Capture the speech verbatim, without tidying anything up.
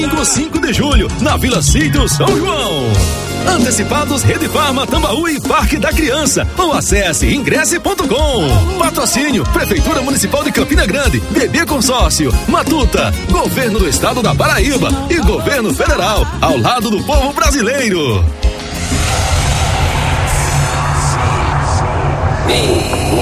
Domingo cinco de julho, na Vila Sítio São João. Antecipados Rede Farma, Tambaú e Parque da Criança. Ou acesse ingresse ponto com. Patrocínio Prefeitura Municipal de Campina Grande, B B Consórcio, Matuta, Governo do Estado da Paraíba e Governo Federal, ao lado do povo brasileiro.